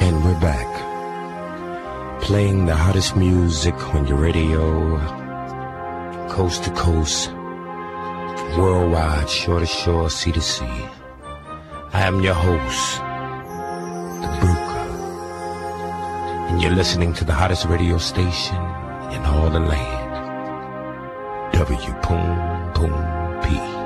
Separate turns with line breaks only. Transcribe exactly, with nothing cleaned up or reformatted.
And we're back, playing the hottest music on your radio, coast to coast, worldwide, shore to shore, sea to sea. I am your host, the Brooker, and you're listening to the hottest radio station in all the land, W Boom Boom P.